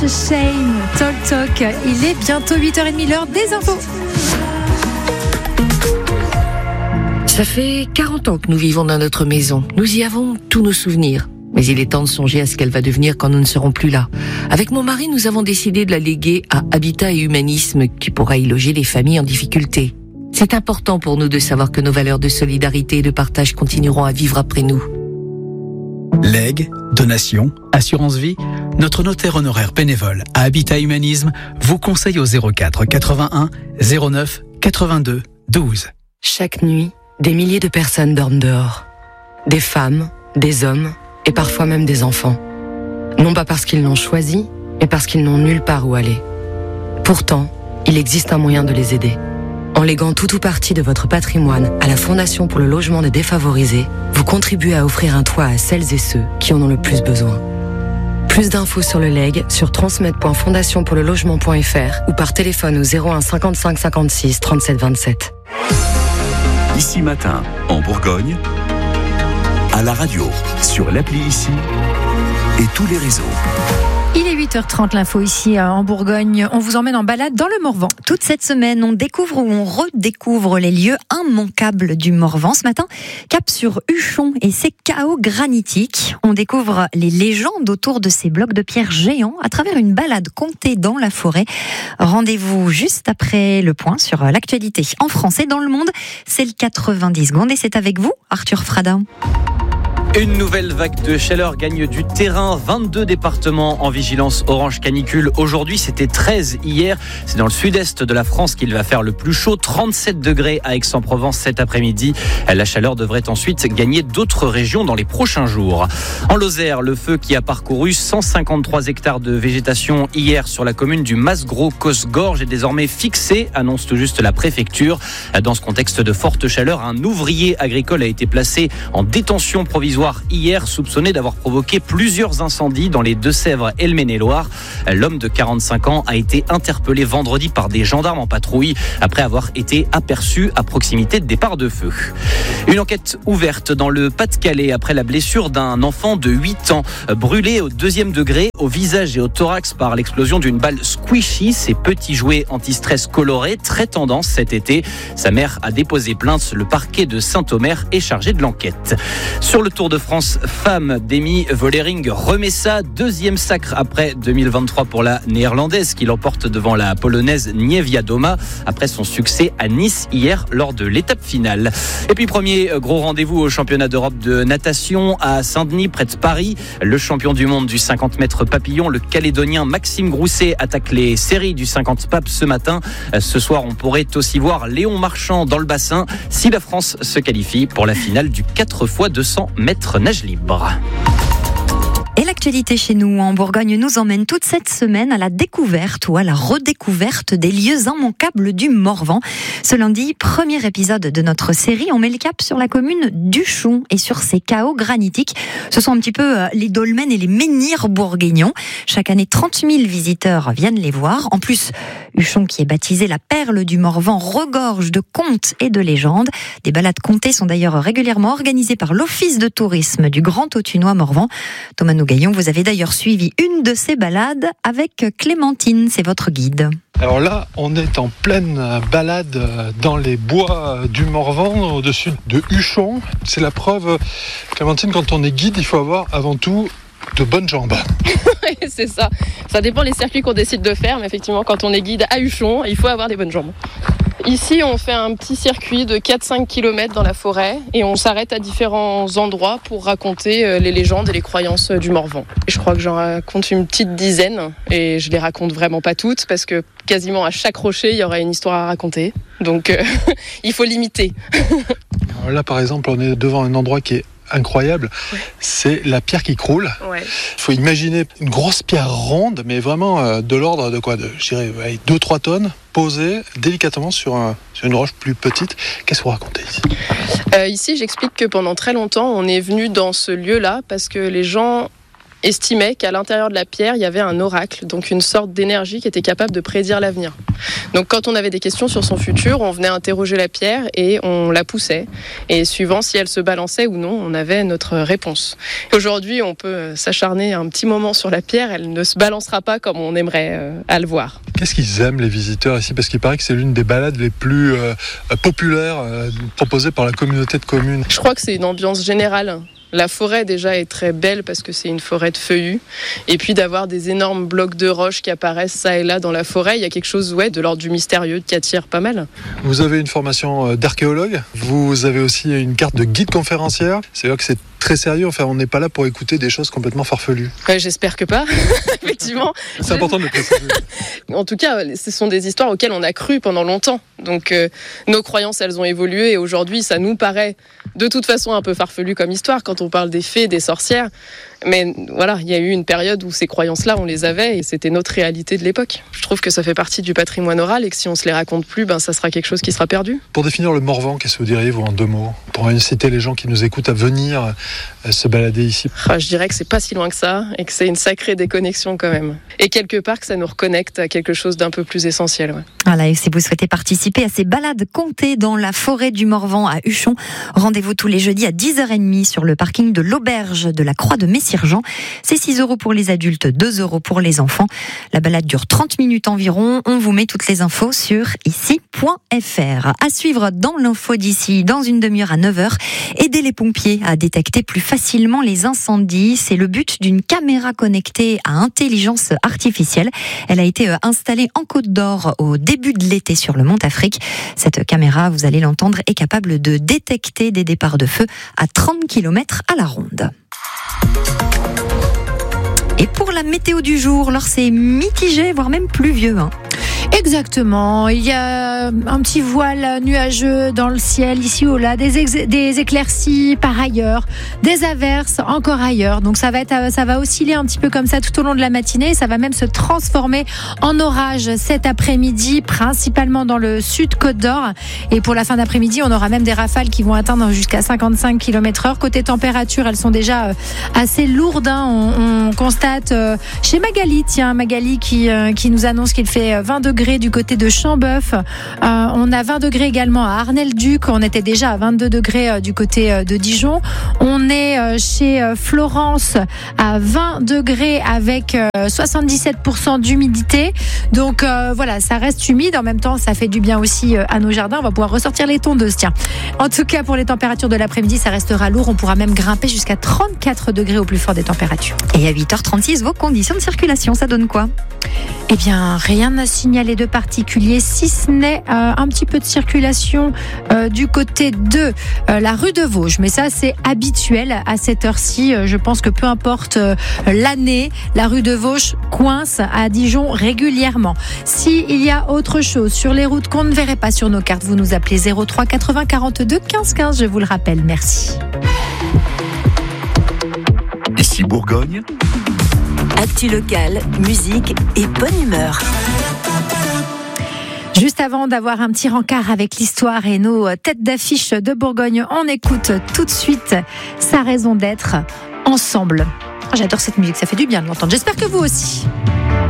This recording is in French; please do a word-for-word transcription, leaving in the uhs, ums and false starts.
Shame, Talk Talk. Il est bientôt huit heures trente, l'heure des infos. Ça fait quarante ans que nous vivons dans notre maison. Nous y avons tous nos souvenirs. Mais il est temps de songer à ce qu'elle va devenir quand nous ne serons plus là. Avec mon mari, nous avons décidé de la léguer à Habitat et Humanisme, qui pourra y loger les familles en difficulté. C'est important pour nous de savoir que nos valeurs de solidarité et de partage continueront à vivre après nous. Legs, donations, assurance vie, notre notaire honoraire bénévole à Habitat Humanisme vous conseille au zéro quatre quatre-vingt-un zéro neuf quatre-vingt-deux douze. Chaque nuit, des milliers de personnes dorment dehors. Des femmes, des hommes et parfois même des enfants. Non pas parce qu'ils l'ont choisi, mais parce qu'ils n'ont nulle part où aller. Pourtant, il existe un moyen de les aider. En léguant tout ou partie de votre patrimoine à la Fondation pour le logement des défavorisés, vous contribuez à offrir un toit à celles et ceux qui en ont le plus besoin. Plus d'infos sur le legs sur transmettre point fondation pour le logement point f r ou par téléphone au zéro un cinquante-cinq cinquante-six trente-sept vingt-sept. Ici Matin, en Bourgogne, à la radio, sur l'appli Ici et tous les réseaux. Il est huit heures trente, l'info ici en Bourgogne. On vous emmène en balade dans le Morvan. Toute cette semaine, on découvre ou on redécouvre les lieux immanquables du Morvan. Ce matin, cap sur Huchon et ses chaos granitiques. On découvre les légendes autour de ces blocs de pierre géants à travers une balade contée dans la forêt. Rendez-vous juste après le point sur l'actualité en France et dans le monde. C'est le quatre-vingt-dix secondes et c'est avec vous, Arthur Fradin. Une nouvelle vague de chaleur gagne du terrain. vingt-deux départements en vigilance orange canicule. Aujourd'hui, c'était treize hier. C'est dans le sud-est de la France qu'il va faire le plus chaud. trente-sept degrés à Aix-en-Provence cet après-midi. La chaleur devrait ensuite gagner d'autres régions dans les prochains jours. En Lozère, le feu qui a parcouru cent cinquante-trois hectares de végétation hier sur la commune du Masgros-Cosgorge est désormais fixé, annonce tout juste la préfecture. Dans ce contexte de forte chaleur, un ouvrier agricole a été placé en détention provisoire hier, soupçonné d'avoir provoqué plusieurs incendies dans les Deux-Sèvres et le Maine-et-Loire. L'homme de quarante-cinq ans a été interpellé vendredi par des gendarmes en patrouille après avoir été aperçu à proximité de départ de feu. Une enquête ouverte dans le Pas-de-Calais après la blessure d'un enfant de huit ans brûlé au deuxième degré au visage et au thorax par l'explosion d'une balle squishy, ces petits jouets anti-stress colorés très tendance cet été. Sa mère a déposé plainte. Le parquet de Saint-Omer est chargé de l'enquête. Sur le Tour de France femme, Demi Vollering remet ça, deuxième sacre après deux mille vingt-trois pour la néerlandaise qui l'emporte devant la polonaise Niewiadoma après son succès à Nice hier lors de l'étape finale. Et puis premier gros rendez-vous au championnat d'Europe de natation à Saint-Denis près de Paris. Le champion du monde du cinquante mètres papillon, le Calédonien Maxime Grousset attaque les séries du cinquante papes ce matin. Ce soir, on pourrait aussi voir Léon Marchand dans le bassin si la France se qualifie pour la finale du quatre fois deux cents mètres nage libre. Et l'actualité chez nous en Bourgogne nous emmène toute cette semaine à la découverte ou à la redécouverte des lieux immanquables du Morvan. Ce lundi, premier épisode de notre série, on met le cap sur la commune d'Huchon et sur ses chaos granitiques. Ce sont un petit peu les dolmens et les menhirs bourguignons. Chaque année, trente mille visiteurs viennent les voir. En plus, Huchon, qui est baptisé la perle du Morvan, regorge de contes et de légendes. Des balades contées sont d'ailleurs régulièrement organisées par l'Office de tourisme du Grand Autunois Morvan. Thomas Nougaillon, vous avez d'ailleurs suivi une de ces balades avec Clémentine, c'est votre guide. Alors là, on est en pleine balade dans les bois du Morvan, au-dessus de Huchon. C'est la preuve, Clémentine, quand on est guide, il faut avoir avant tout de bonnes jambes. C'est ça. Ça dépend des circuits qu'on décide de faire, mais effectivement, quand on est guide à Huchon, il faut avoir des bonnes jambes. Ici, on fait un petit circuit de quatre à cinq kilomètres dans la forêt et on s'arrête à différents endroits pour raconter les légendes et les croyances du Morvan. Je crois que j'en raconte une petite dizaine et je les raconte vraiment pas toutes parce que quasiment à chaque rocher, il y aura une histoire à raconter. Donc, euh, il faut limiter. Alors là, par exemple, on est devant un endroit qui est incroyable, ouais. C'est la pierre qui croule. Ouais. Il faut imaginer une grosse pierre ronde, mais vraiment euh, de l'ordre de quoi, de, je dirais, ouais, deux à trois tonnes, posée délicatement sur, un, sur une roche plus petite. Qu'est-ce que vous racontez ici ? euh, Ici, j'explique que pendant très longtemps, on est venu dans ce lieu-là parce que les gens estimait qu'à l'intérieur de la pierre, il y avait un oracle, donc une sorte d'énergie qui était capable de prédire l'avenir. Donc quand on avait des questions sur son futur, on venait interroger la pierre et on la poussait. Et suivant si elle se balançait ou non, on avait notre réponse. Aujourd'hui, on peut s'acharner un petit moment sur la pierre, elle ne se balancera pas comme on aimerait euh, à le voir. Qu'est-ce qu'ils aiment les visiteurs ici? Parce qu'il paraît que c'est l'une des balades les plus euh, populaires euh, proposées par la communauté de communes. Je crois que c'est une ambiance générale. La forêt déjà est très belle parce que c'est une forêt de feuillus. Et puis d'avoir des énormes blocs de roches qui apparaissent ça et là dans la forêt, il y a quelque chose ouais, de l'ordre du mystérieux qui attire pas mal. Vous avez une formation d'archéologue, vous avez aussi une carte de guide conférencière. C'est vrai que c'est très sérieux, enfin on n'est pas là pour écouter des choses complètement farfelues. Ouais, j'espère que pas, effectivement. C'est important de le préciser. En tout cas, ce sont des histoires auxquelles on a cru pendant longtemps. Donc euh, nos croyances, elles ont évolué et aujourd'hui, ça nous paraît de toute façon un peu farfelu comme histoire quand on parle des fées, des sorcières. Mais voilà, il y a eu une période où ces croyances-là, on les avait et c'était notre réalité de l'époque. Je trouve que ça fait partie du patrimoine oral et que si on se les raconte plus, ben, ça sera quelque chose qui sera perdu. Pour définir le Morvan, qu'est-ce que vous diriez, vous, en deux mots? Pour inciter les gens qui nous écoutent à venir euh, se balader ici. Ah, je dirais que c'est pas si loin que ça et que c'est une sacrée déconnexion quand même. Et quelque part que ça nous reconnecte à quelque chose d'un peu plus essentiel. Ouais. Voilà, et si vous souhaitez participer à ces balades comptées dans la forêt du Morvan à Huchon, rendez-vous tous les jeudis à dix heures trente sur le parking de l'auberge de la Croix de Messirgeant. C'est six euros pour les adultes, deux euros pour les enfants. La balade dure trente minutes environ. On vous met toutes les infos sur ici point f r. À suivre dans l'info d'ici, dans une demi-heure à neuf heures, aider les pompiers à détecter plus facilement les incendies. C'est le but d'une caméra connectée à intelligence artificielle. Elle a été installée en Côte d'Or au début de l'été sur le Mont Afrique. Cette caméra, vous allez l'entendre, est capable de détecter des départs de feu à trente kilomètres à la ronde. Et pour la météo du jour, alors c'est mitigé, voire même pluvieux. Hein. Exactement, il y a un petit voile nuageux dans le ciel ici ou là, des, ex- des éclaircies par ailleurs, des averses encore ailleurs. Donc ça va être, ça va osciller un petit peu comme ça tout au long de la matinée. Ça va même se transformer en orage cet après-midi, principalement dans le sud Côte d'Or. Et pour la fin d'après-midi, on aura même des rafales qui vont atteindre jusqu'à cinquante-cinq kilomètres heure. Côté température, elles sont déjà assez lourdes. Hein. On, on constate chez Magali, tiens Magali qui, qui nous annonce qu'il fait vingt degrés du côté de Chambeuf. Euh, on a vingt degrés également à Arnel-Duc. On était déjà à vingt-deux degrés euh, du côté euh, de Dijon. On est euh, chez euh, Florence à vingt degrés avec euh, soixante-dix-sept pour cent d'humidité. Donc euh, voilà, ça reste humide. En même temps, ça fait du bien aussi euh, à nos jardins. On va pouvoir ressortir les tondeuses. Tiens. En tout cas, pour les températures de l'après-midi, ça restera lourd. On pourra même grimper jusqu'à trente-quatre degrés au plus fort des températures. Et à huit heures trente-six, vos conditions de circulation, ça donne quoi? Eh bien, rien à signaler de particulier, si ce n'est euh, un petit peu de circulation euh, du côté de euh, la rue de Vosges. Mais ça, c'est habituel à cette heure-ci. Euh, je pense que peu importe euh, l'année, la rue de Vosges coince à Dijon régulièrement. S'il y a autre chose sur les routes qu'on ne verrait pas sur nos cartes, vous nous appelez zéro trois quatre-vingts quarante-deux quinze quinze, je vous le rappelle. Merci. Ici Bourgogne. Actu locale, musique et bonne humeur. Juste avant d'avoir un petit rencard avec l'histoire et nos têtes d'affiche de Bourgogne, on écoute tout de suite sa raison d'être ensemble. J'adore cette musique, ça fait du bien de l'entendre. J'espère que vous aussi.